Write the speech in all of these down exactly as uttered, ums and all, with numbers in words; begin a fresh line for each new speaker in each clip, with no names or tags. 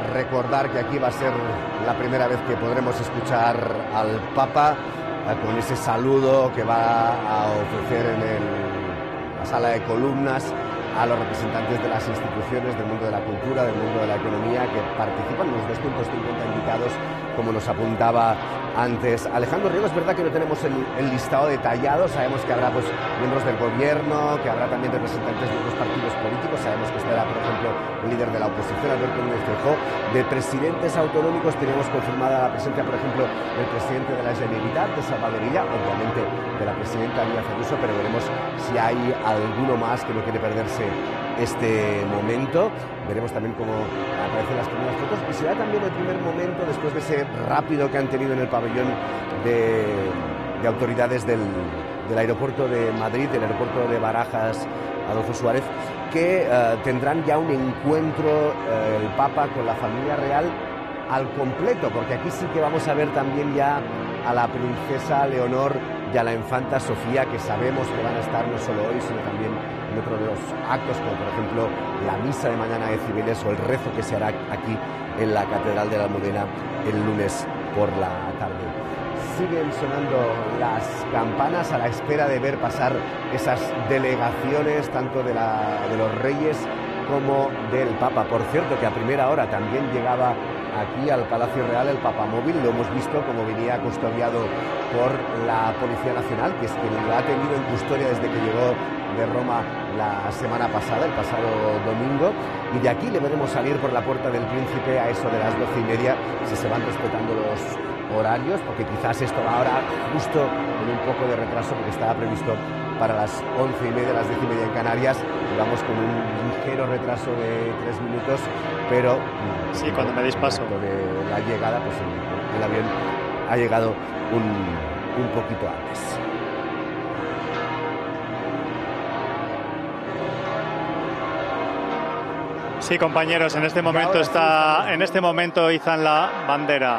recordar que aquí va a ser la primera vez que podremos escuchar al Papa eh, con ese saludo que va a ofrecer en el, la sala de columnas a los representantes de las instituciones, del mundo de la cultura, del mundo de la economía, que participan en los doscientos cincuenta invitados, como nos apuntaba antes Alejandro Riego. Es verdad que no tenemos el, el listado detallado, sabemos que habrá pues, miembros del gobierno, que habrá también representantes de otros partidos políticos, sabemos que estará, por ejemplo, el líder de la oposición, Alberto Núñez Feijóo. De presidentes autonómicos tenemos confirmada la presencia, por ejemplo, del presidente de la Generalitat, de Salvador Illa, obviamente de la presidenta Díaz Ayuso, pero veremos si hay alguno más que no quiere perderse este momento. Veremos también cómo aparecen las primeras fotos y será también el primer momento, después de ese rápido que han tenido en el pabellón de, de autoridades del, del aeropuerto de Madrid, del aeropuerto de Barajas, Adolfo Suárez, que uh, tendrán ya un encuentro uh, el Papa con la familia real al completo, porque aquí sí que vamos a ver también ya a la princesa Leonor y a la infanta Sofía, que sabemos que van a estar no solo hoy, sino también en otro de los actos, como por ejemplo la misa de mañana de Cibeles o el rezo que se hará aquí en la Catedral de la Almudena el lunes por la tarde. Siguen sonando las campanas a la espera de ver pasar esas delegaciones, tanto de, la, de los reyes como del Papa. Por cierto, que a primera hora también llegaba aquí al Palacio Real el papamóvil, lo hemos visto como venía custodiado por la Policía Nacional, que es quien lo ha tenido en custodia desde que llegó de Roma la semana pasada, el pasado domingo, y de aquí le veremos salir por la Puerta del Príncipe a eso de las doce y media, si se van respetando los horarios, porque quizás esto va ahora justo con un poco de retraso, porque estaba previsto para las once y media, las diez y media en Canarias, y vamos con un ligero retraso de tres minutos, pero
sí, cuando me deis paso
de la llegada, pues el, el avión ha llegado un, un poquito antes.
Sí, compañeros, en este momento está, en este momento izan la bandera.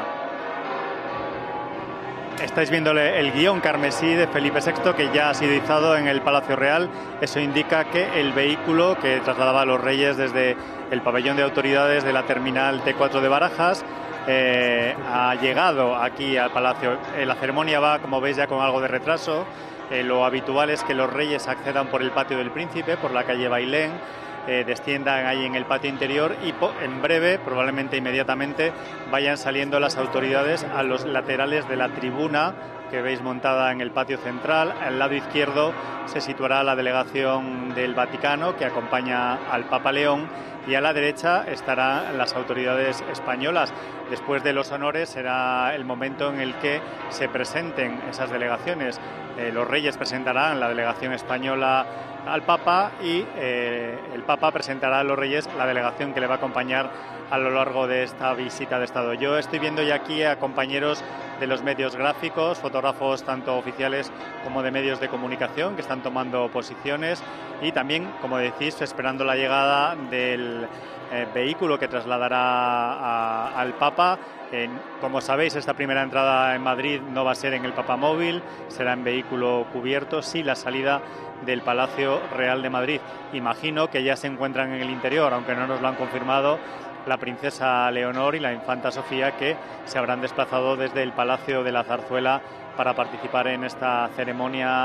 Estáis viéndole el guión carmesí de Felipe sexto, que ya ha sido izado en el Palacio Real. Eso indica que el vehículo que trasladaba a los reyes desde el pabellón de autoridades de la terminal T cuatro de Barajas eh, ha llegado aquí al Palacio. Eh, la ceremonia va, como veis, ya con algo de retraso. Eh, lo habitual es que los reyes accedan por el Patio del Príncipe, por la calle Bailén, Eh, desciendan ahí en el patio interior y en breve, probablemente inmediatamente, vayan saliendo las autoridades a los laterales de la tribuna que veis montada en el patio central. Al lado izquierdo se situará la delegación del Vaticano que acompaña al Papa León, y a la derecha estarán las autoridades españolas. Después de los honores será el momento en el que se presenten esas delegaciones. Eh, los reyes presentarán la delegación española al Papa y eh, el Papa presentará a los reyes la delegación que le va a acompañar a lo largo de esta visita de Estado. Yo estoy viendo ya aquí a compañeros de los medios gráficos, fotógrafos tanto oficiales como de medios de comunicación que están tomando posiciones, y también, como decís, esperando la llegada del eh, vehículo que trasladará a, al Papa. Eh, como sabéis, esta primera entrada en Madrid no va a ser en el papamóvil, será en vehículo cubierto, sí la salida del Palacio Real de Madrid. Imagino que ya se encuentran en el interior, aunque no nos lo han confirmado, la princesa Leonor y la infanta Sofía, que se habrán desplazado desde el Palacio de la Zarzuela para participar en esta ceremonia